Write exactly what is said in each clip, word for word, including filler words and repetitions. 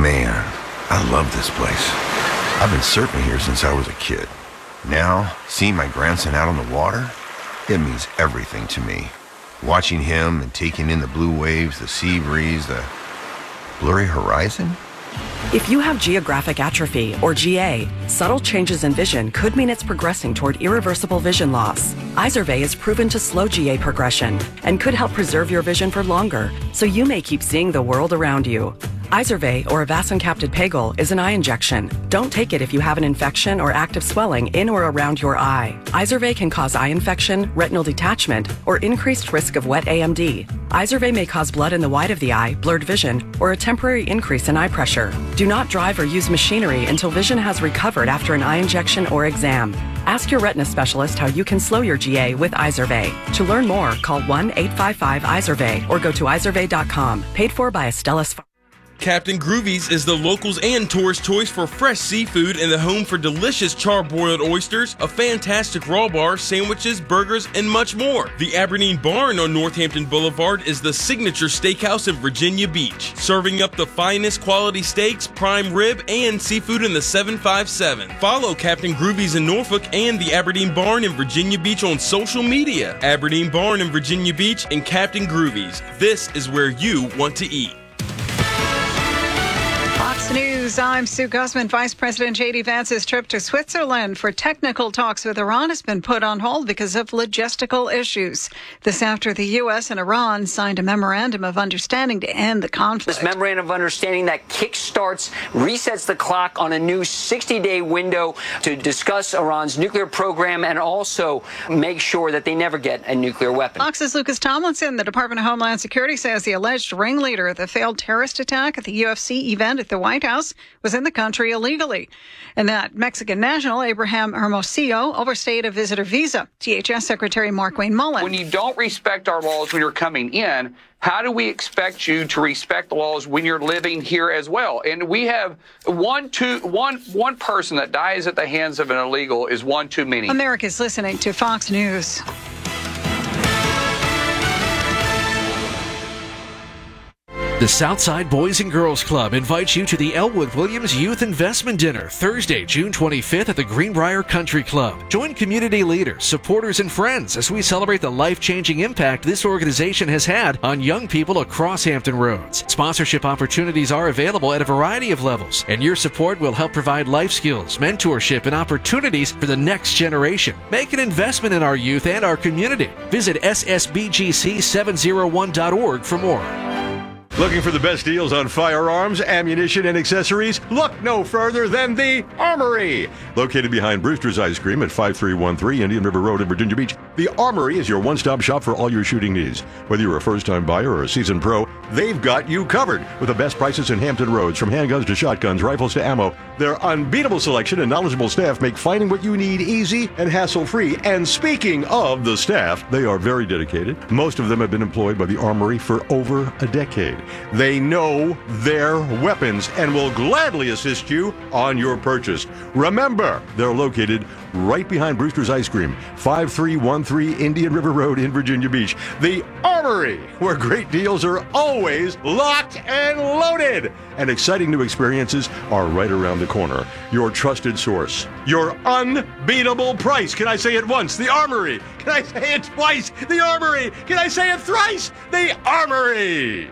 Man, I love this place. I've been surfing here since I was a kid. Now, seeing my grandson out on the water, it means everything to me. Watching him and taking in the blue waves, the sea breeze, the blurry horizon. If you have geographic atrophy, or G A, subtle changes in vision could mean it's progressing toward irreversible vision loss. Izervay is proven to slow G A progression and could help preserve your vision for longer, so you may keep seeing the world around you. Izervay, or avacincaptad pegol, is an eye injection. Don't take it if you have an infection or active swelling in or around your eye. Izervay can cause eye infection, retinal detachment, or increased risk of wet A M D. Izervay may cause blood in the white of the eye, blurred vision, or a temporary increase in eye pressure. Do not drive or use machinery until vision has recovered after an eye injection or exam. Ask your retina specialist how you can slow your G A with Izervay. To learn more, call one eight five five Izervay or go to izervay dot com. Paid for by Astellas. Captain Groovies is the locals and tourist choice for fresh seafood and the home for delicious charbroiled oysters, a fantastic raw bar, sandwiches, burgers, and much more. The Aberdeen Barn on Northampton Boulevard is the signature steakhouse in Virginia Beach, serving up the finest quality steaks, prime rib, and seafood in the seven five seven. Follow Captain Groovies in Norfolk and the Aberdeen Barn in Virginia Beach on social media. Aberdeen Barn in Virginia Beach and Captain Groovies. This is where you want to eat. Fox News, I'm Sue Guzman. Vice President J D Vance's trip to Switzerland for technical talks with Iran has been put on hold because of logistical issues. This after the U S and Iran signed a memorandum of understanding to end the conflict. This memorandum of understanding that kickstarts, resets the clock on a new sixty-day window to discuss Iran's nuclear program and also make sure that they never get a nuclear weapon. Fox's Lucas Tomlinson. The Department of Homeland Security says the alleged ringleader of the failed terrorist attack at the U F C event at the White House was in the country illegally, and that Mexican national Abraham Hermosillo overstayed a visitor visa. T H S Secretary Markwayne Mullin. When you don't respect our laws when you're coming in, how do we expect you to respect the laws when you're living here as well? And we have one, two, one, one person that dies at the hands of an illegal is one too many. America's listening to Fox News. The Southside Boys and Girls Club invites you to the Elwood Williams Youth Investment Dinner, Thursday, June twenty-fifth at the Greenbrier Country Club. Join community leaders, supporters, and friends as we celebrate the life-changing impact this organization has had on young people across Hampton Roads. Sponsorship opportunities are available at a variety of levels, and your support will help provide life skills, mentorship, and opportunities for the next generation. Make an investment in our youth and our community. Visit S S B G C seven oh one dot org for more. Looking for the best deals on firearms, ammunition, and accessories? Look no further than the Armory. Located behind Brewster's Ice Cream at five three one three Indian River Road in Virginia Beach, the Armory is your one-stop shop for all your shooting needs. Whether you're a first-time buyer or a seasoned pro, they've got you covered with the best prices in Hampton Roads, from handguns to shotguns, rifles to ammo. Their unbeatable selection and knowledgeable staff make finding what you need easy and hassle-free. And speaking of the staff, they are very dedicated. Most of them have been employed by the Armory for over a decade. They know their weapons and will gladly assist you on your purchase. Remember, they're located right behind Brewster's Ice Cream, five three one three Indian River Road in Virginia Beach. The Armory, where great deals are always locked and loaded. And exciting new experiences are right around the corner. Your trusted source. Your unbeatable price. Can I say it once? The Armory. Can I say it twice? The Armory. Can I say it thrice? The Armory.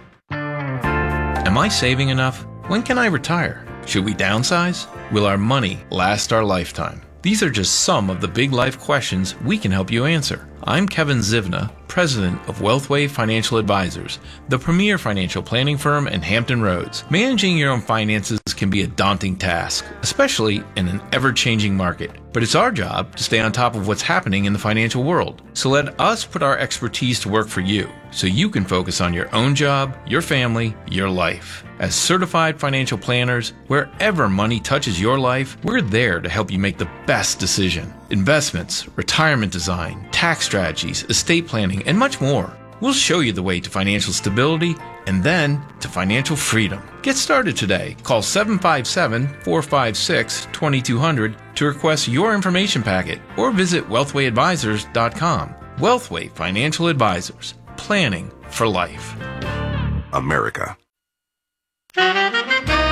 Am I saving enough? When can I retire? Should we downsize? Will our money last our lifetime? These are just some of the big life questions we can help you answer. I'm Kevin Zivna, president of Wealthway Financial Advisors, the premier financial planning firm in Hampton Roads. Managing your own finances can be a daunting task, especially in an ever-changing market. But it's our job to stay on top of what's happening in the financial world. So let us put our expertise to work for you, so you can focus on your own job, your family, your life. As certified financial planners, wherever money touches your life, we're there to help you make the best decision. Investments, retirement design, tax strategies, estate planning, and much more. We'll show you the way to financial stability and then to financial freedom. Get started today. Call seven five seven, four five six, two two zero zero to request your information packet or visit wealthway advisors dot com. Wealthway Financial Advisors. Planning for life. America.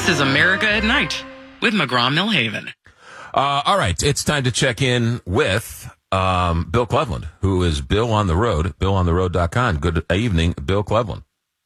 This is America at Night with McGraw-Millhaven. Uh, all right, it's time to check in with um, Bill Cleveland, who is Bill on the Road, bill on the road dot com. Good evening, Bill Cleveland.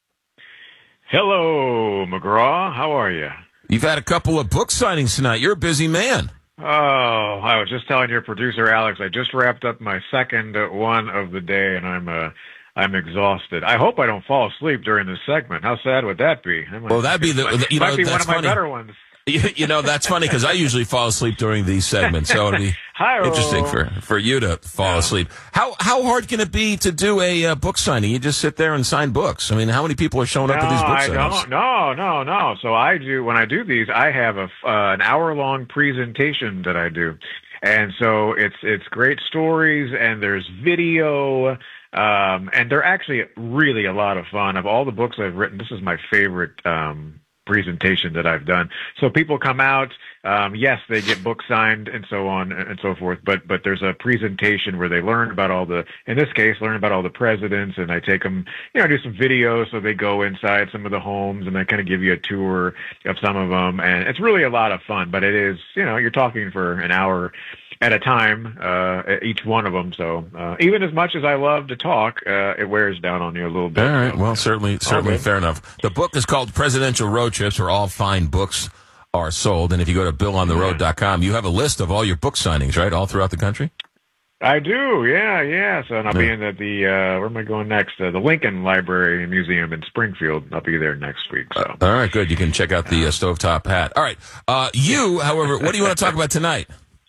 Hello, McGraw. How are you? You've had a couple of book signings tonight. You're a busy man. Oh, I was just telling your producer, Alex, I just wrapped up my second one of the day, and I'm uh, I'm exhausted. I hope I don't fall asleep during this segment. How sad would that be? Might, well, that'd be the might, you know might be one that's of my funny. better ones. You, you know, that's funny because I usually fall asleep during these segments, so it'd be Hi-oh. interesting for, for you to fall yeah. asleep. How how hard can it be to do a uh, book signing? You just sit there and sign books. I mean, how many people are showing no, up at these book I signings? Don't, no, no, no. So I do, when I do these, I have a, uh, an hour-long presentation that I do. And so it's it's great stories, and there's video, um, and they're actually really a lot of fun. Of all the books I've written, this is my favorite um presentation that I've done. So people come out, um, yes, they get books signed and so on and so forth, but but there's a presentation where they learn about all the, in this case, learn about all the presidents, and I take them, you know, do some videos, so they go inside some of the homes, and I kind of give you a tour of some of them, and it's really a lot of fun, but it is, you know, you're talking for an hour at a time, uh, each one of them. So uh, even as much as I love to talk, uh, it wears down on you a little bit. All right. Well, certainly, certainly okay. fair enough. The book is called Presidential Road Trips, where all fine books are sold. And if you go to bill on the road dot com, you have a list of all your book signings, right, all throughout the country? I do, yeah, yeah. So and I'll yeah. be in at the, uh, where am I going next? Uh, the Lincoln Library and Museum in Springfield. I'll be there next week. So. Uh, all right, good. You can check out the uh, Stovetop Hat. All right. Uh, you, however, what do you want to talk about tonight?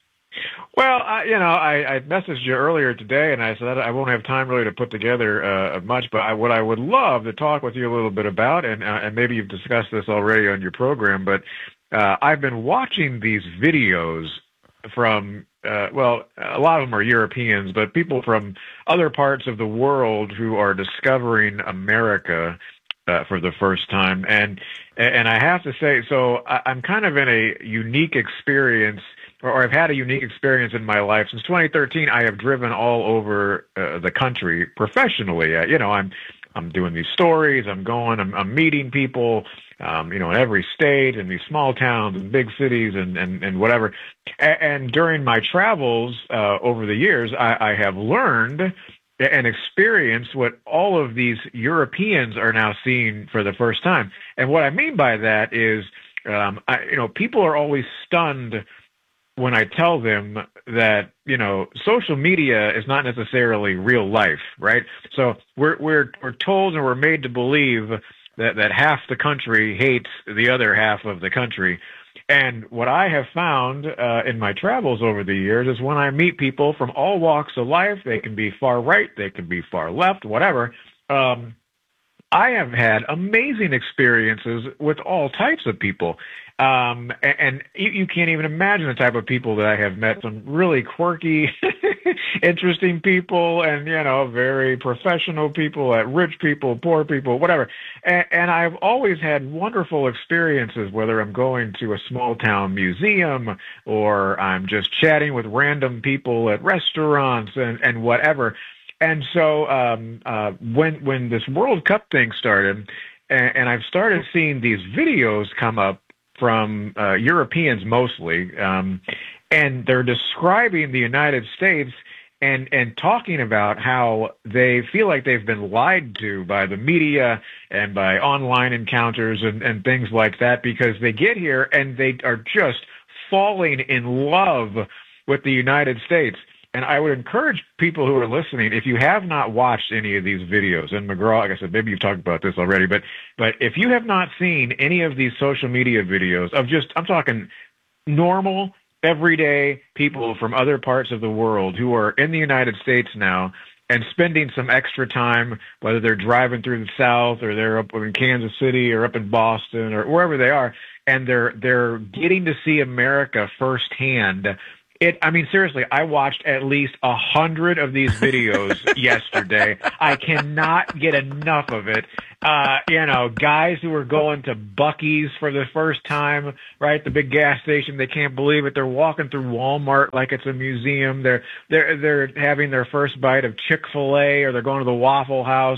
Well, I, you know, I, I messaged you earlier today, and I said I won't have time really to put together uh, much, but I, what I would love to talk with you a little bit about, and, uh, and maybe you've discussed this already on your program, but uh, I've been watching these videos from, uh, well, a lot of them are Europeans, but people from other parts of the world who are discovering America uh, for the first time. And, and I have to say, so I, I'm kind of in a unique experience, or I've had a unique experience in my life. Since twenty thirteen, I have driven all over uh, the country professionally. Uh, you know, I'm I'm doing these stories. I'm going. I'm, I'm meeting people. Um, you know, in every state, in these small towns and big cities, and and and whatever. And, and during my travels uh, over the years, I, I have learned and experienced what all of these Europeans are now seeing for the first time. And what I mean by that is, um, I, you know, people are always stunned when I tell them that, you know, social media is not necessarily real life, right? So we're we're we're told and we're made to believe that that half the country hates the other half of the country. And what I have found uh, in my travels over the years is when I meet people from all walks of life, they can be far right, they can be far left, whatever. Um, I have had amazing experiences with all types of people. Um, and, and you, you can't even imagine the type of people that I have met. Some really quirky, interesting people, and, you know, very professional people, uh, rich people, poor people, whatever. And, and I've always had wonderful experiences, whether I'm going to a small town museum or I'm just chatting with random people at restaurants and, and whatever. And so um, uh, when when this World Cup thing started, and, and I've started seeing these videos come up from uh, Europeans mostly, um, and they're describing the United States and and talking about how they feel like they've been lied to by the media and by online encounters and, and things like that, because they get here and they are just falling in love with the United States. And I would encourage people who are listening, if you have not watched any of these videos, and McGraw, like I said, maybe you've talked about this already, but but if you have not seen any of these social media videos of just, I'm talking normal, everyday people from other parts of the world who are in the United States now and spending some extra time, whether they're driving through the South or they're up in Kansas City or up in Boston or wherever they are, and they're they're getting to see America firsthand. It, I mean, seriously, I watched at least a hundred of these videos yesterday. I cannot get enough of it. Uh, you know, guys who are going to Buc-ee's for the first time, right? The big gas station. They can't believe it. They're walking through Walmart like it's a museum. They're, they're, they're having their first bite of Chick-fil-A, or they're going to the Waffle House.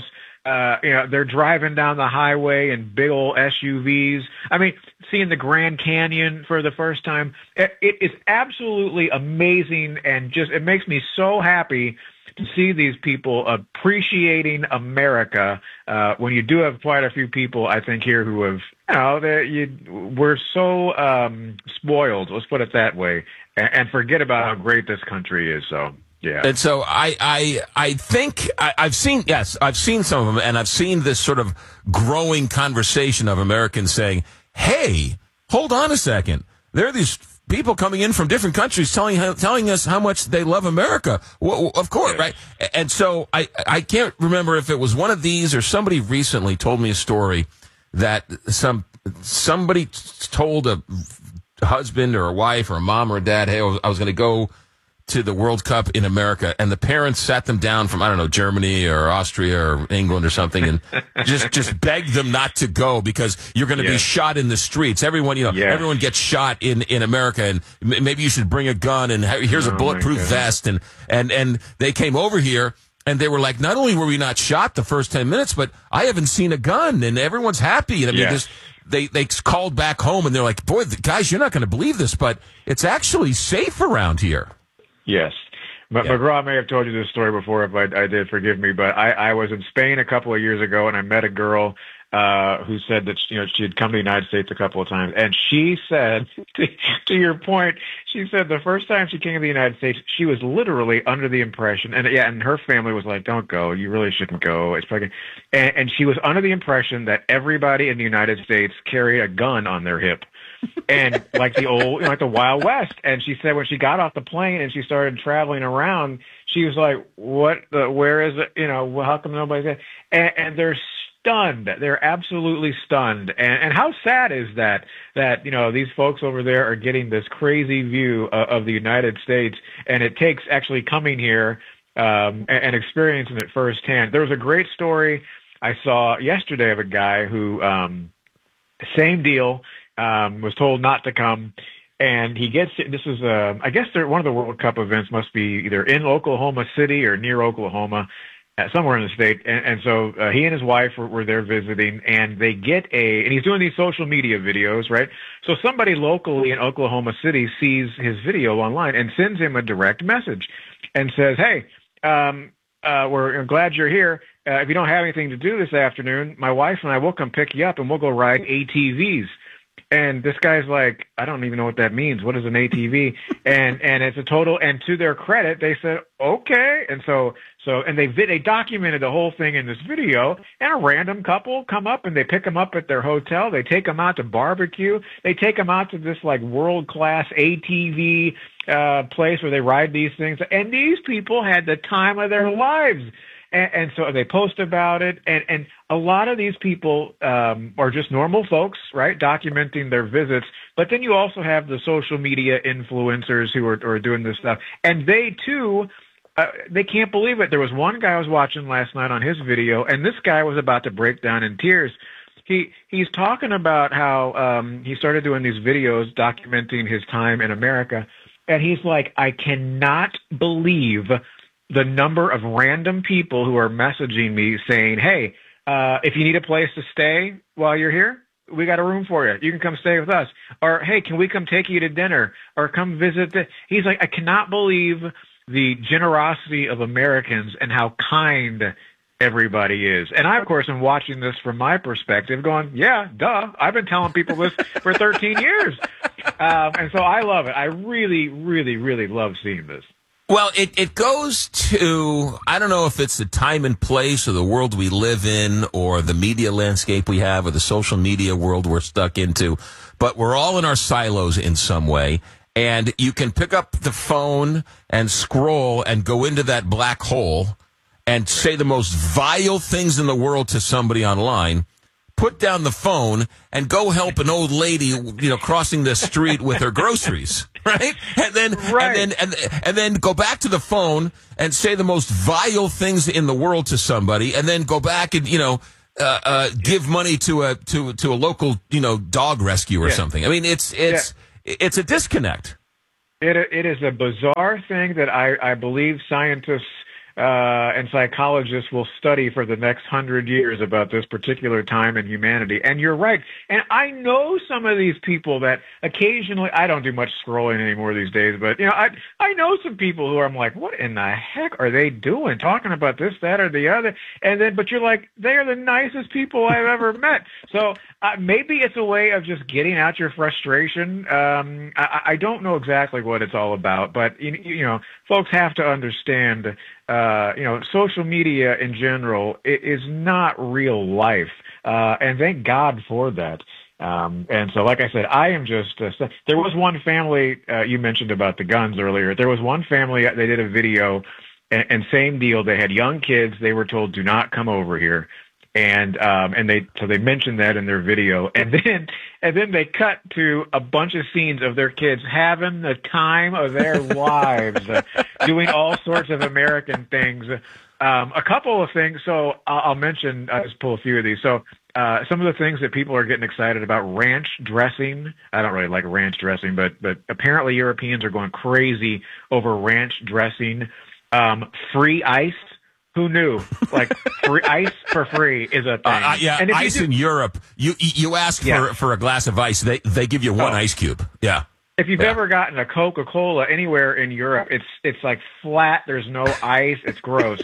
Uh, you know, they're driving down the highway in big old S U Vs. I mean, seeing the Grand Canyon for the first time, it, it is absolutely amazing, and just it makes me so happy to see these people appreciating America. Uh, when you do have quite a few people, I think, here who have, you know, that you we're so um, spoiled. Let's put it that way, and, and forget about how great this country is. So. Yeah. And so I, I, I think I, I've seen, yes, I've seen some of them, and I've seen this sort of growing conversation of Americans saying, hey, hold on a second. There are these people coming in from different countries telling telling us how much they love America. Well, of course, yes. Right? And so I, I can't remember if it was one of these or somebody recently told me a story that some somebody told a husband or a wife or a mom or a dad, hey, I was going to go to the World Cup in America, and the parents sat them down from, I don't know, Germany or Austria or England or something, and just just begged them not to go because you're going to yes. be shot in the streets. Everyone, you know, yes. everyone gets shot in, in America, and m- maybe you should bring a gun, and ha- here's oh a bulletproof vest. And, and, and they came over here, and they were like, not only were we not shot the first ten minutes, but I haven't seen a gun, and everyone's happy. And I mean, yes. this, they, they called back home, and they're like, boy, the, guys, you're not going to believe this, but it's actually safe around here. Yes. But yeah. McGraw may have told you this story before. If I, I did, forgive me. But I, I was in Spain a couple of years ago, and I met a girl uh, who said that you know she had come to the United States a couple of times, and she said, to, to your point, she said the first time she came to the United States, she was literally under the impression, and yeah, and her family was like, "Don't go. You really shouldn't go. It's fucking," and, and she was under the impression that everybody in the United States carried a gun on their hip. And like the old, you know, like the Wild West. And she said when she got off the plane and she started traveling around, she was like, "What? The, where is it? You know, well, how come nobody's there?" And, and they're stunned. They're absolutely stunned. And, and how sad is that? That you know these folks over there are getting this crazy view of, of the United States, and it takes actually coming here um, and, and experiencing it firsthand. There was a great story I saw yesterday of a guy who, um, same deal. Um, was told not to come, and he gets, this is, uh, I guess they're, one of the World Cup events must be either in Oklahoma City or near Oklahoma, uh, somewhere in the state, and, and so uh, he and his wife were, were there visiting, and they get a, and he's doing these social media videos, right? So somebody locally in Oklahoma City sees his video online and sends him a direct message and says, "Hey, um, uh, we're glad you're here. Uh, if you don't have anything to do this afternoon, my wife and I will come pick you up, and we'll go ride A T Vs." And this guy's like, "I don't even know what that means. What is an A T V?" and and it's a total. And to their credit, they said okay. And so so and they they documented the whole thing in this video. And a random couple come up and they pick them up at their hotel. They take them out to barbecue. They take them out to this like world class A T V uh, place where they ride these things. And these people had the time of their lives. And, and so they post about it, and, and a lot of these people um, are just normal folks, right, documenting their visits. But then you also have the social media influencers who are, are doing this stuff, and they too, uh, they can't believe it. There was one guy I was watching last night on his video, and this guy was about to break down in tears. He he's talking about how um, he started doing these videos documenting his time in America, and he's like, "I cannot believe the number of random people who are messaging me saying, hey, uh, if you need a place to stay while you're here, we got a room for you. You can come stay with us." Or, "Hey, can we come take you to dinner?" Or, "Come visit." The... He's like, "I cannot believe the generosity of Americans and how kind everybody is." And I, of course, am watching this from my perspective going, yeah, duh. I've been telling people this for thirteen years. Um, and so I love it. I really, really, really love seeing this. Well, it, it goes to, I don't know if it's the time and place or the world we live in or the media landscape we have or the social media world we're stuck into, but we're all in our silos in some way. And you can pick up the phone and scroll and go into that black hole and say the most vile things in the world to somebody online, put down the phone and go help an old lady, you know, crossing the street with her groceries. Right? And then, right. and then, and, and then go back to the phone and say the most vile things in the world to somebody, and then go back and, you know, uh, uh, give money to a, to, to a local, you know, dog rescue or yeah. something. I mean, it's, it's, yeah. it's a disconnect. It, it is a bizarre thing that I, I believe scientists uh, and psychologists will study for the next hundred years about this particular time in humanity. And you're right. And I know some of these people that occasionally, I don't do much scrolling anymore these days, but you know, I I know some people who I'm like, what in the heck are they doing? Talking about this, that, or the other. And then, but you're like, they are the nicest people I've ever met. So uh, maybe it's a way of just getting out your frustration. Um, I, I don't know exactly what it's all about, but you, you know, folks have to understand, uh, you know, social media in general is not real life. Uh, and thank God for that. Um, and so, like I said, I am just, uh, there was one family, uh, you mentioned about the guns earlier. There was one family, they did a video, and, and same deal. They had young kids. They were told, do not come over here. And, um, and they, so they mentioned that in their video. And then, and then they cut to a bunch of scenes of their kids having the time of their lives, uh, doing all sorts of American things. Um, a couple of things. So I'll, I'll mention, I'll just pull a few of these. So, uh, some of the things that people are getting excited about, ranch dressing. I don't really like ranch dressing, but, but apparently Europeans are going crazy over ranch dressing. Um, free ice. Who knew? Like free ice for free is a thing. Uh, yeah, and ice do, in Europe. You you ask yeah. for for a glass of ice, they they give you one oh. ice cube. Yeah. If you've yeah. ever gotten a Coca-Cola anywhere in Europe, it's it's like flat. There's no ice. It's gross.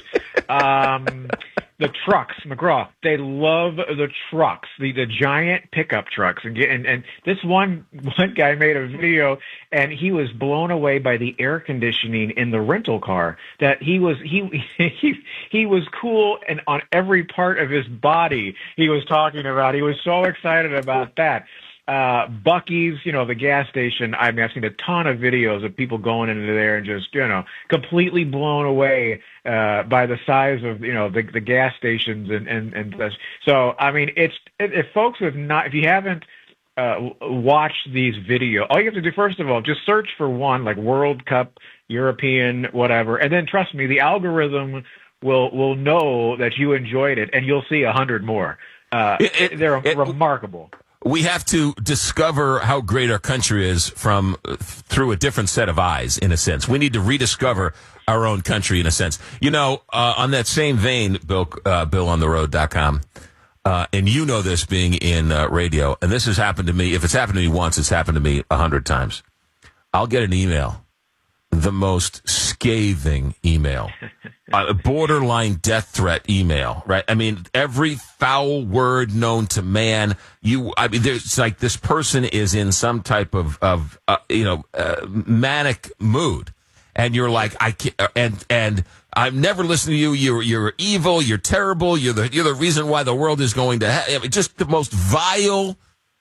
um, the trucks, McGraw, they love the trucks, the, the giant pickup trucks. And, get, and and this one one guy made a video, and he was blown away by the air conditioning in the rental car. That he was he he he was cool, and on every part of his body he was talking about. He was so excited about that. Uh, Buc-ee's, you know, the gas station. I mean, I've seen a ton of videos of people going into there and just, you know, completely blown away uh, by the size of, you know, the, the gas stations and and and such. So, I mean, it's if folks have not, if you haven't uh, watched these videos, all you have to do first of all, just search for one like World Cup, European, whatever, and then trust me, the algorithm will will know that you enjoyed it, and you'll see a hundred more. Uh, it, it, they're it, remarkable. We have to discover how great our country is from uh, through a different set of eyes, in a sense. We need to rediscover our own country, in a sense. You know, uh, on that same vein, Bill, uh, bill on the road dot com, uh, and you know this being in uh, radio, and this has happened to me. If it's happened to me once, it's happened to me a hundred times. I'll get an email, the most scathing email, a borderline death threat email, right? I mean, every foul word known to man. You, I mean, there's like this person is in some type of, of uh, you know, uh, manic mood, and you're like, I can't, and and I'm never listening to you. You're you're evil. You're terrible. You're the you're the reason why the world is going to hell. Just the most vile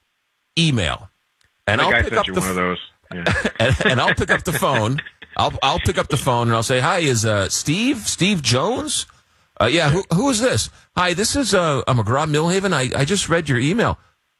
email. And I'll pick up the one of those. Yeah. and, and I'll pick up the phone. I'll I'll pick up the phone and I'll say, "Hi, is uh, Steve Steve Jones? Uh, yeah, who who is this? Hi, this is uh, uh McGraw-Milhaven. I, I just read your email.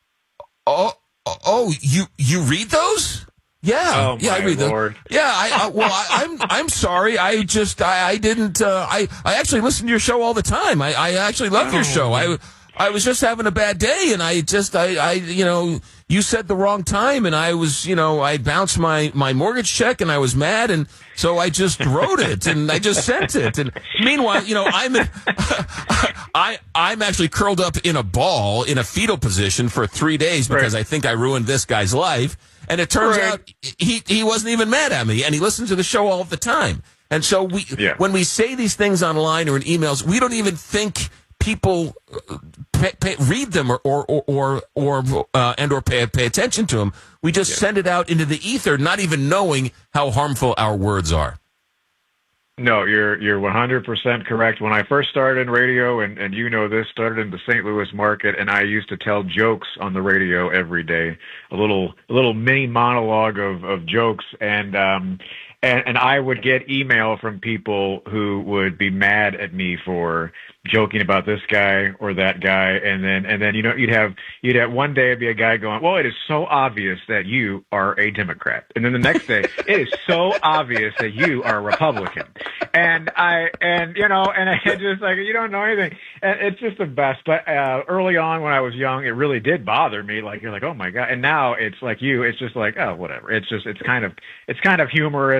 Oh oh, you you read those? Yeah, oh, yeah, I read Lord. those. Yeah, I, I well, I, I'm I'm sorry. I just I, I didn't. Uh, I I actually listen to your show all the time. I, I actually love oh, your show. I I was just having a bad day, and I just I I you know. You said the wrong time, and I was, you know, I bounced my, my mortgage check, and I was mad, and so I just wrote it, and I just sent it. And meanwhile, you know, I'm I I'm actually curled up in a ball in a fetal position for three days because right. I think I ruined this guy's life. And it turns right. out he he wasn't even mad at me, and he listens to the show all the time. And so we yeah. when we say these things online or in emails, we don't even think people pay, pay, read them or or or, or uh, and or pay pay attention to them. We just yeah. send it out into the ether, not even knowing how harmful our words are. No, you're you're one hundred percent correct. When I first started in radio, and, and you know this, started in the Saint Louis market, and I used to tell jokes on the radio every day, a little a little mini monologue of, of jokes, and um and and I would get email from people who would be mad at me for joking about this guy or that guy, and then and then you know you'd have you'd have one day it'd be a guy going, well, it is so obvious that you are a Democrat, and then the next day it is so obvious that you are a Republican, and I and you know and I just like you don't know anything, and it's just the best. But uh, early on when I was young, it really did bother me. Like you're like, oh my god, and now it's like you, it's just like oh whatever. It's just it's kind of it's kind of humorous.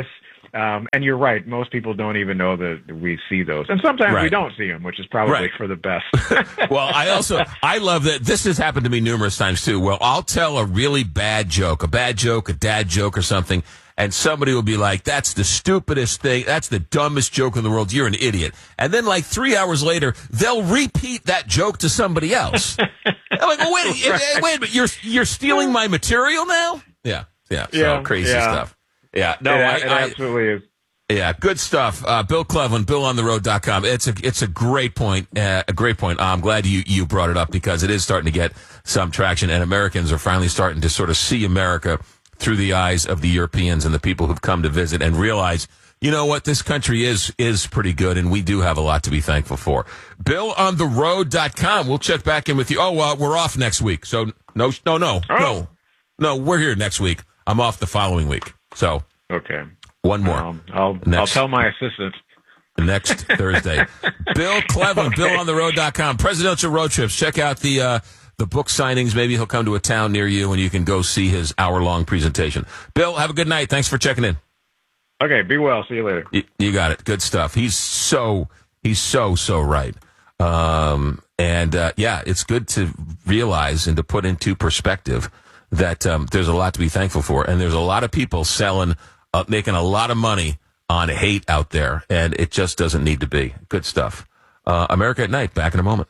Um, and you're right. Most people don't even know that we see those. And sometimes Right. we don't see them, which is probably Right. for the best. Well, I also, I love that this has happened to me numerous times too. Well, I'll tell a really bad joke, a bad joke, a dad joke or something, and somebody will be like, that's the stupidest thing. That's the dumbest joke in the world. You're an idiot. And then like three hours later, they'll repeat that joke to somebody else. I'm like, well, wait, Right. wait a minute, you're, you're stealing my material now? Yeah, yeah, so Yeah, crazy yeah. stuff. Yeah, no, it, I, it I absolutely is. yeah, good stuff. Uh, Bill Cleveland, bill on the road dot com. It's a it's a great point. Uh, a great point. I'm glad you, you brought it up because it is starting to get some traction, and Americans are finally starting to sort of see America through the eyes of the Europeans and the people who've come to visit and realize, you know what, this country is is pretty good, and we do have a lot to be thankful for. bill on the road dot com. We'll check back in with you. Oh, uh, we're off next week. So, no, no, no, Oh. no. No, we're here next week. I'm off the following week. So, Okay. one more. Um, I'll Next. I'll tell my assistant. Next Thursday. Bill Cleveland, Okay. bill on the road dot com. Presidential road trips. Check out the uh, the book signings. Maybe he'll come to a town near you and you can go see his hour-long presentation. Bill, have a good night. Thanks for checking in. Okay, be well. See you later. You, you got it. Good stuff. He's so, he's so, so right. Um, and, uh, yeah, it's good to realize and to put into perspective that um, there's a lot to be thankful for. And there's a lot of people selling, uh, making a lot of money on hate out there. And it just doesn't need to be. Good stuff. Uh, America at Night, back in a moment.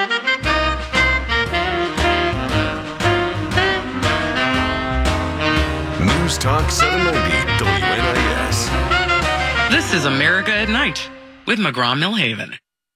News Talk seven ninety W N I S. This is America at Night with McGraw-Millhaven.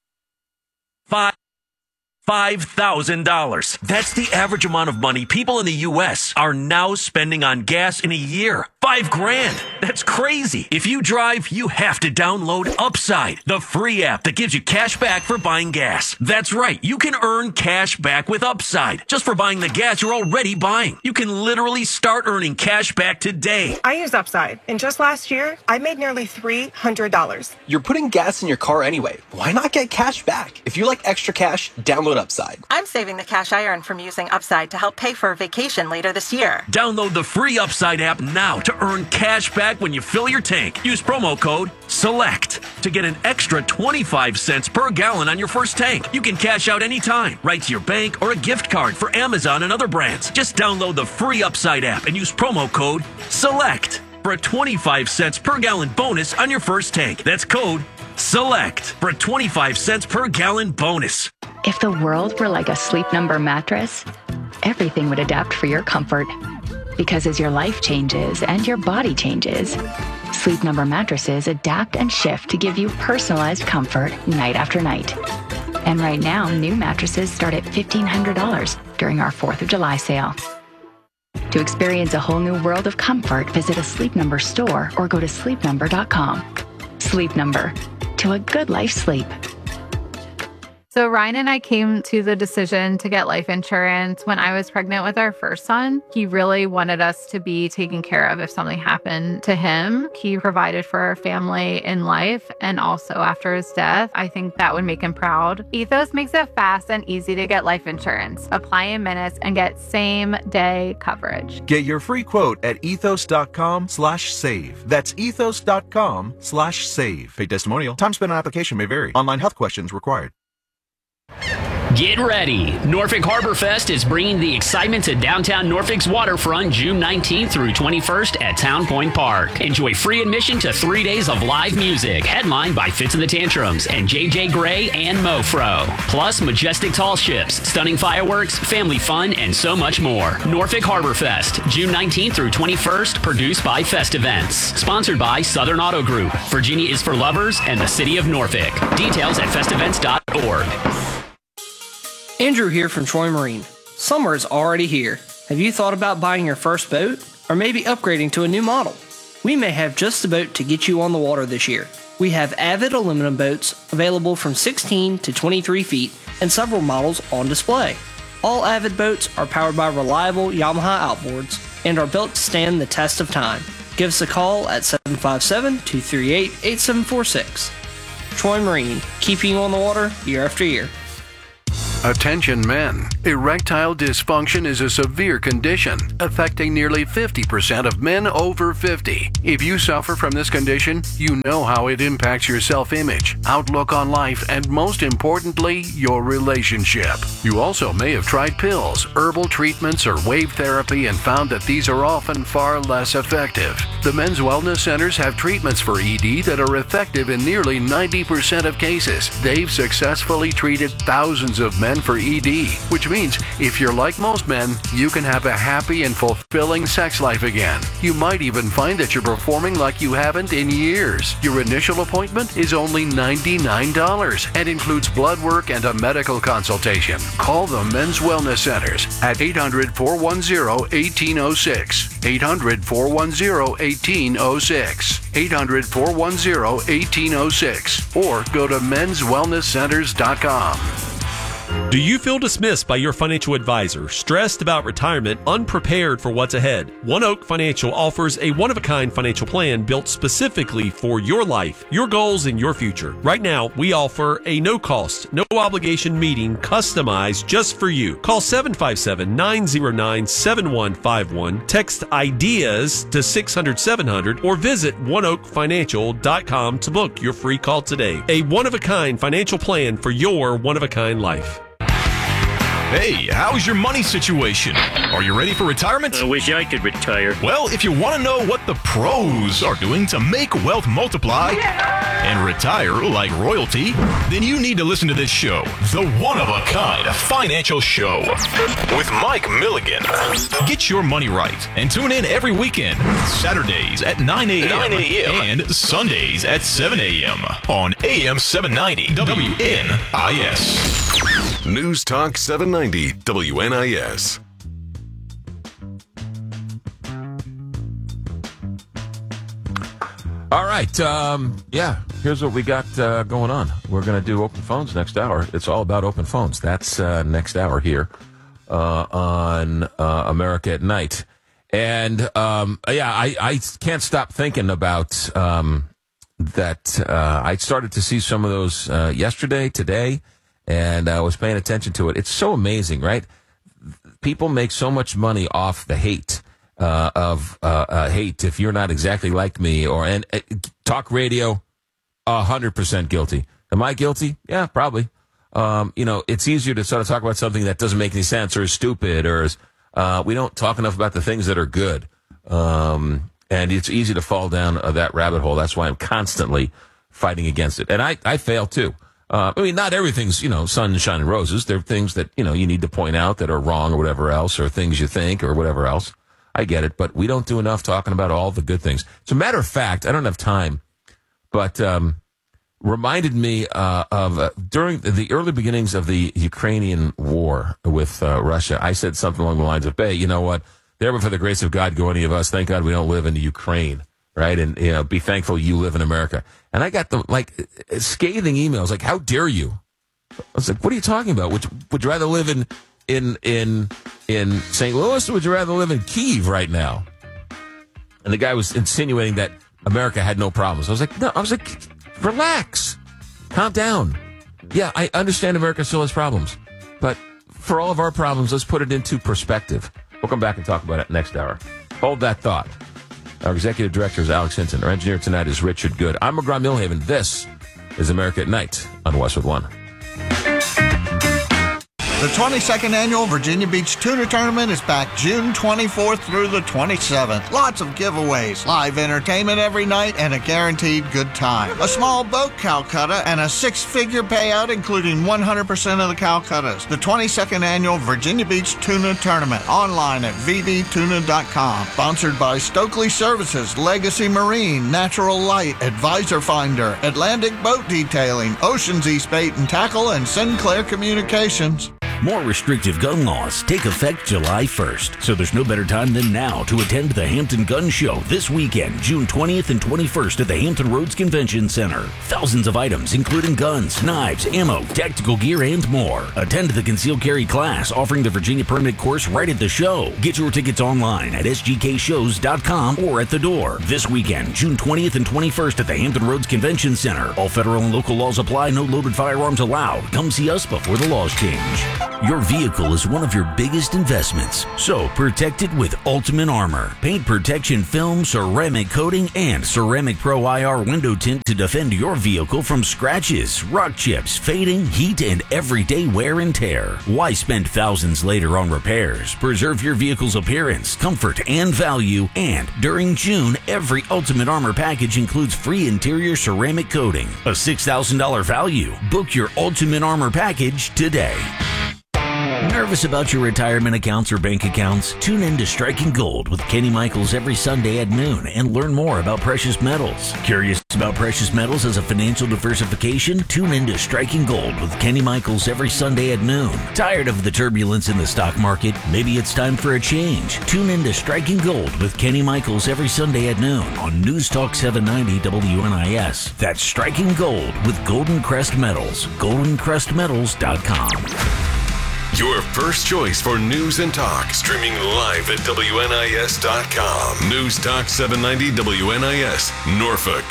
Five. five thousand dollars. That's the average amount of money people in the U S are now spending on gas in a year. Five grand. That's crazy. If you drive, you have to download Upside, the free app that gives you cash back for buying gas. That's right. You can earn cash back with Upside just for buying the gas you're already buying. You can literally start earning cash back today. I use Upside, and just last year, I made nearly three hundred dollars. You're putting gas in your car anyway. Why not get cash back? If you like extra cash, download Upside. I'm saving the cash I earn from using Upside to help pay for a vacation later this year. Download the free Upside app now to earn cash back when you fill your tank. Use promo code SELECT to get an extra twenty-five cents per gallon on your first tank. You can cash out anytime, right to your bank or a gift card for Amazon and other brands. Just download the free Upside app and use promo code SELECT for a twenty-five cents per gallon bonus on your first tank. That's code SELECT for a twenty-five cents per gallon bonus. If the world were like a Sleep Number mattress, everything would adapt for your comfort. Because as your life changes and your body changes, Sleep Number mattresses adapt and shift to give you personalized comfort night after night. And right now, new mattresses start at fifteen hundred dollars during our fourth of July sale. To experience a whole new world of comfort, visit a Sleep Number store or go to sleep number dot com. Sleep Number. To a good life sleep. So Ryan and I came to the decision to get life insurance when I was pregnant with our first son. He really wanted us to be taken care of if something happened to him. He provided for our family in life and also after his death. I think that would make him proud. Ethos makes it fast and easy to get life insurance. Apply in minutes and get same day coverage. Get your free quote at ethos.com slash save. That's ethos.com slash save. Paid testimonial. Time spent on application may vary. Online health questions required. Get ready. Norfolk Harbor Fest is bringing the excitement to downtown Norfolk's waterfront June nineteenth through twenty-first at Town Point Park. Enjoy free admission to three days of live music, headlined by Fitz and the Tantrums and J J Gray and Mofro. Plus, majestic tall ships, stunning fireworks, family fun, and so much more. Norfolk Harbor Fest, June nineteenth through twenty-first, produced by Fest Events. Sponsored by Southern Auto Group, Virginia is for Lovers, and the City of Norfolk. Details at fest events dot org. Andrew here from Troy Marine. Summer is already here. Have you thought about buying your first boat? Or maybe upgrading to a new model? We may have just the boat to get you on the water this year. We have Avid aluminum boats available from sixteen to twenty-three feet and several models on display. All Avid boats are powered by reliable Yamaha outboards and are built to stand the test of time. Give us a call at seven five seven, two three eight, eight seven four six. Troy Marine, keeping you on the water year after year. Attention men. Erectile dysfunction is a severe condition affecting nearly fifty percent of men over fifty. If you suffer from this condition, you know how it impacts your self-image, outlook on life, and most importantly, your relationship. You also may have tried pills, herbal treatments, or wave therapy and found that these are often far less effective. The Men's Wellness Centers have treatments for E D that are effective in nearly ninety percent of cases. They've successfully treated thousands of men for E D, which means if you're like most men, you can have a happy and fulfilling sex life again. You might even find that you're performing like you haven't in years. Your initial appointment is only ninety-nine dollars and includes blood work and a medical consultation. Call the Men's Wellness Centers at eight hundred, four one zero, one eight zero six. eight hundred, four one zero, one eight zero six. eight hundred, four one zero, one eight zero six. Or go to mens wellness centers dot com. Do you feel dismissed by your financial advisor, stressed about retirement, unprepared for what's ahead? One Oak Financial offers a one-of-a-kind financial plan built specifically for your life, your goals, and your future. Right now, we offer a no-cost, no-obligation meeting customized just for you. Call seven five seven, nine zero nine, seven one five one, text IDEAS to six hundred, seven hundred, or visit one oak financial dot com to book your free call today. A one-of-a-kind financial plan for your one-of-a-kind life. Hey, how's your money situation? Are you ready for retirement? I wish I could retire. Well, if you want to know what the pros are doing to make wealth multiply yeah! and retire like royalty, then you need to listen to this show, The One-of-a-Kind Financial Show with Mike Milligan. Get your money right and tune in every weekend, Saturdays at nine a.m. and Sundays at seven a.m. on A M seven ninety W N I S. News Talk seven ninety W N I S. All right. Um, yeah, here's what we got uh, going on. We're going to do open phones next hour. It's all about open phones. That's uh, next hour here uh, on uh, America at Night. And, um, yeah, I, I can't stop thinking about um, that. Uh, I started to see some of those uh, yesterday, today, and I was paying attention to it. It's so amazing, right? People make so much money off the hate. Uh, of uh, uh, hate if you're not exactly like me, or and uh, talk radio, a hundred percent guilty. Am I guilty? Yeah, probably. Um, you know, it's easier to sort of talk about something that doesn't make any sense or is stupid, or is uh, we don't talk enough about the things that are good. Um, and it's easy to fall down uh, that rabbit hole. That's why I'm constantly fighting against it, and I I fail too. Uh, I mean, not everything's, you know, sunshine and roses. There are things that, you know, you need to point out that are wrong or whatever else, or things you think or whatever else. I get it, but we don't do enough talking about all the good things. As a matter of fact, I don't have time, but um, reminded me uh, of uh, during the early beginnings of the Ukrainian war with uh, Russia, I said something along the lines of, hey, you know what, there but for the grace of God go any of us. Thank God we don't live in the Ukraine, right? And, you know, be thankful you live in America. And I got the, like, scathing emails, like, how dare you? I was like, what are you talking about? Would, would you rather live in... in in in Saint Louis, or would you rather live in Kyiv right now? And the guy was insinuating that America had no problems. I was like, no, I was like, relax, calm down. Yeah, I understand America still has problems, but for all of our problems, let's put it into perspective. We'll come back and talk about it next hour. Hold that thought. Our executive director is Alex Hinton. Our engineer tonight is Richard Good. I'm McGraw Millhaven. This is America at Night on Westwood One. The twenty-second Annual Virginia Beach Tuna Tournament is back June twenty-fourth through the twenty-seventh. Lots of giveaways, live entertainment every night, and a guaranteed good time. A small boat Calcutta and a six-figure payout, including one hundred percent of the Calcuttas. The twenty-second Annual Virginia Beach Tuna Tournament, online at v v tuna dot com. Sponsored by Stokely Services, Legacy Marine, Natural Light, Advisor Finder, Atlantic Boat Detailing, Ocean's East Bait and Tackle, and Sinclair Communications. More restrictive gun laws take effect July first, so there's no better time than now to attend the Hampton Gun Show this weekend, June twentieth and twenty-first at the Hampton Roads Convention Center. Thousands of items, including guns, knives, ammo, tactical gear, and more. Attend the concealed carry class offering the Virginia Permit course right at the show. Get your tickets online at s g k shows dot com or at the door. This weekend, June twentieth and twenty-first at the Hampton Roads Convention Center. All federal and local laws apply. No loaded firearms allowed. Come see us before the laws change. Your vehicle is one of your biggest investments, so protect it with Ultimate Armor. Paint protection film, ceramic coating, and Ceramic Pro I R window tint to defend your vehicle from scratches, rock chips, fading, heat, and everyday wear and tear. Why spend thousands later on repairs? Preserve your vehicle's appearance, comfort, and value. And during June, every Ultimate Armor package includes free interior ceramic coating, a six thousand dollars value. Book your Ultimate Armor package today. Nervous about your retirement accounts or bank accounts? Tune in to Striking Gold with Kenny Michaels every Sunday at noon and learn more about precious metals. Curious about precious metals as a financial diversification? Tune in to Striking Gold with Kenny Michaels every Sunday at noon. Tired of the turbulence in the stock market? Maybe it's time for a change. Tune in to Striking Gold with Kenny Michaels every Sunday at noon on News Talk seven ninety W N I S. That's Striking Gold with Golden Crest Metals. golden crest metals dot com. Your first choice for news and talk, streaming live at W N I S dot com. News Talk seven ninety W N I S, Norfolk.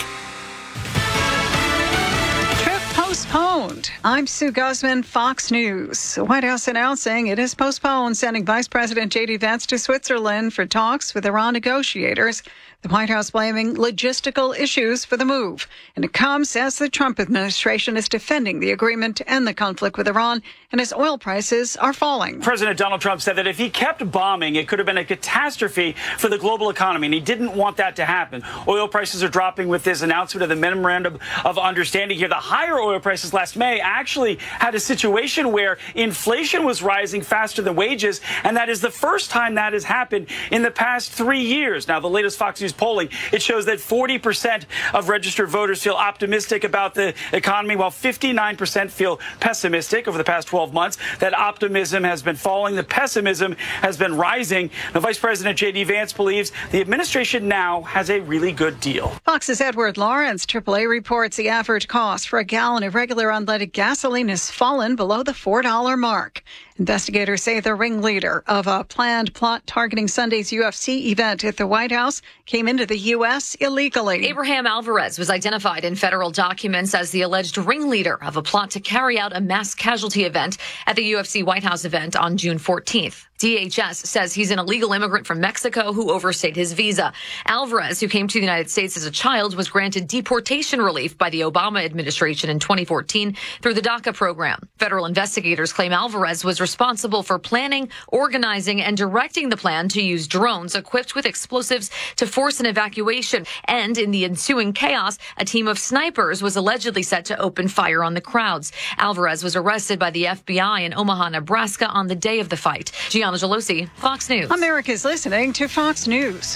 Trip postponed. I'm Sue Guzman, Fox News. The White House announcing it has postponed sending Vice President J D Vance to Switzerland for talks with Iran negotiators. The White House blaming logistical issues for the move. And it comes as the Trump administration is defending the agreement to end the conflict with Iran and as oil prices are falling. President Donald Trump said that if he kept bombing, it could have been a catastrophe for the global economy, and he didn't want that to happen. Oil prices are dropping with this announcement of the memorandum of understanding here. The higher oil prices last May actually had a situation where inflation was rising faster than wages, and that is the first time that has happened in the past three years. Now, the latest Fox News polling, it shows that forty percent of registered voters feel optimistic about the economy, while fifty-nine percent feel pessimistic. Over the past twelve months, that optimism has been falling. The pessimism has been rising. Now, Vice President J D Vance believes the administration now has a really good deal. Fox's Edward Lawrence, triple A, reports the average cost for a gallon of regular unleaded gasoline has fallen below the four dollar mark. Investigators say the ringleader of a planned plot targeting Sunday's U F C event at the White House came into the U S illegally. Abraham Alvarez was identified in federal documents as the alleged ringleader of a plot to carry out a mass casualty event at the U F C White House event on June fourteenth. D H S says he's an illegal immigrant from Mexico who overstayed his visa. Alvarez, who came to the United States as a child, was granted deportation relief by the Obama administration in twenty fourteen through the DACA program. Federal investigators claim Alvarez was responsible for planning, organizing, and directing the plan to use drones equipped with explosives to force an evacuation. And in the ensuing chaos, a team of snipers was allegedly set to open fire on the crowds. Alvarez was arrested by the F B I in Omaha, Nebraska on the day of the fight. Gianna Gelosi, Fox News. America's listening to Fox News.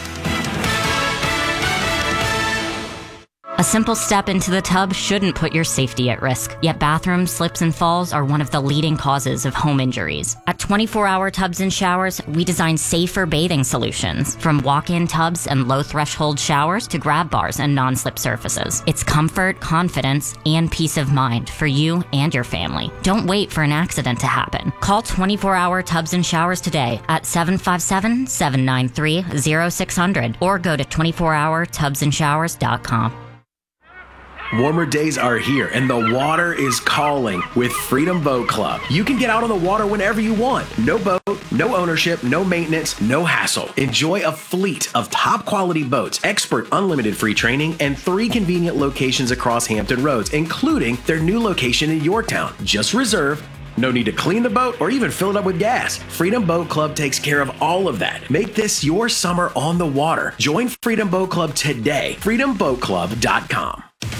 A simple step into the tub shouldn't put your safety at risk, yet bathroom slips and falls are one of the leading causes of home injuries. At twenty-four hour Tubs and Showers, we design safer bathing solutions, from walk-in tubs and low-threshold showers to grab bars and non-slip surfaces. It's comfort, confidence, and peace of mind for you and your family. Don't wait for an accident to happen. Call twenty-four hour Tubs and Showers today at seven five seven, seven nine three, zero six zero zero or go to twenty-four hour tubs and showers dot com. Warmer days are here and the water is calling with Freedom Boat Club. You can get out on the water whenever you want. No boat, no ownership, no maintenance, no hassle. Enjoy a fleet of top quality boats, expert unlimited free training, and three convenient locations across Hampton Roads, including their new location in Yorktown. Just reserve. No need to clean the boat or even fill it up with gas. Freedom Boat Club takes care of all of that. Make this your summer on the water. Join Freedom Boat Club today. freedom boat club dot com.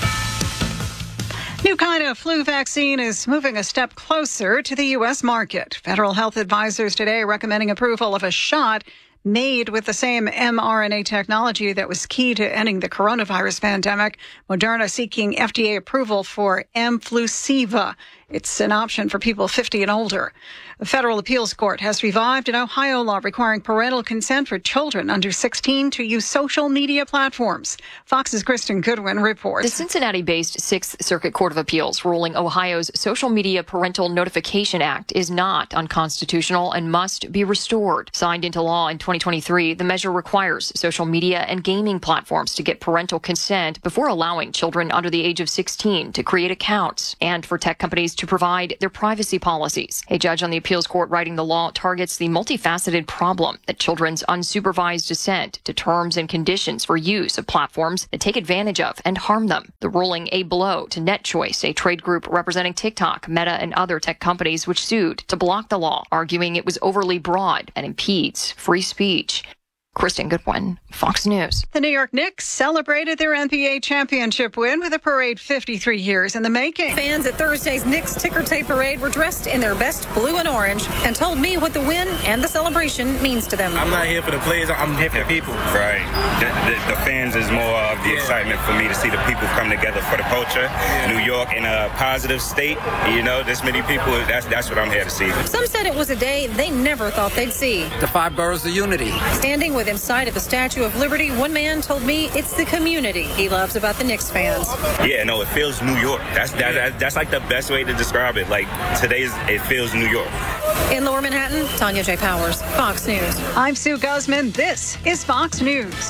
New kind of flu vaccine is moving a step closer to the U S market. Federal health advisors today recommending approval of a shot made with the same mRNA technology that was key to ending the coronavirus pandemic. Moderna seeking F D A approval for Mflusiva. It's an option for people fifty and older. A federal appeals court has revived an Ohio law requiring parental consent for children under sixteen to use social media platforms. Fox's Kristen Goodwin reports. The Cincinnati-based Sixth Circuit Court of Appeals ruling Ohio's Social Media Parental Notification Act is not unconstitutional and must be restored. Signed into law in twenty twenty-three, the measure requires social media and gaming platforms to get parental consent before allowing children under the age of sixteen to create accounts, and for tech companies to provide their privacy policies. A judge on the appeals court writing the law targets the multifaceted problem that children's unsupervised assent to terms and conditions for use of platforms that take advantage of and harm them. The ruling a blow to NetChoice, a trade group representing TikTok, Meta, and other tech companies which sued to block the law, arguing it was overly broad and impedes free speech. Kristen Goodwin, Fox News. The New York Knicks celebrated their N B A championship win with a parade fifty-three years in the making. Fans at Thursday's Knicks ticker tape parade were dressed in their best blue and orange and told me what the win and the celebration means to them. I'm not here for the players, I'm here for the people. Right. The, the, the fans is more of the yeah. excitement for me to see the people come together for the culture. Yeah. New York in a positive state, you know, this many people, that's, that's what I'm here to see. Some said it was a day they never thought they'd see. The five boroughs of unity. Standing with inside of the Statue of Liberty, one man told me it's the community he loves about the Knicks fans. Yeah, no, it feels New York. That's that, that, that's like the best way to describe it. Like, today's, it feels New York. In Lower Manhattan, Tanya J. Powers, Fox News. I'm Sue Guzman. This is Fox News.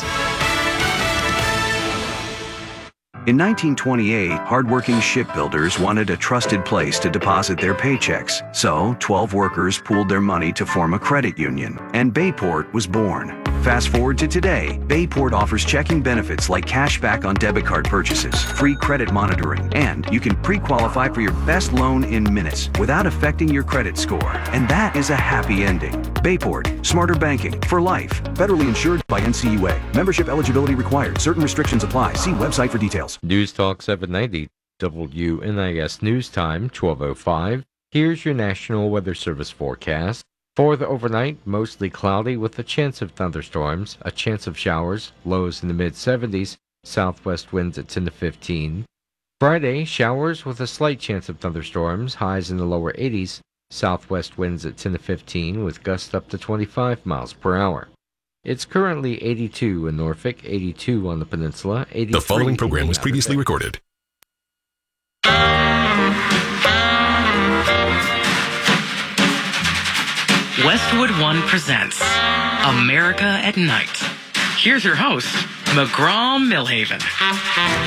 In nineteen twenty-eight, hardworking shipbuilders wanted a trusted place to deposit their paychecks. So, twelve workers pooled their money to form a credit union, and Bayport was born. Fast forward to today, Bayport offers checking benefits like cash back on debit card purchases, free credit monitoring, and you can pre-qualify for your best loan in minutes without affecting your credit score. And that is a happy ending. Bayport, smarter banking for life. Federally insured by N C U A. Membership eligibility required. Certain restrictions apply. See website for details. News Talk seven ninety, W N I S News Time, twelve oh five. Here's your National Weather Service forecast. For the overnight, mostly cloudy with a chance of thunderstorms, a chance of showers, lows in the mid seventies, southwest winds at ten to fifteen. Friday, showers with a slight chance of thunderstorms, highs in the lower eighties, southwest winds at ten to fifteen with gusts up to twenty-five miles per hour. It's currently eighty-two in Norfolk, eighty-two on the peninsula, eighty-three. The following program was previously recorded. Westwood One presents America at Night. Here's your host, McGraw Millhaven.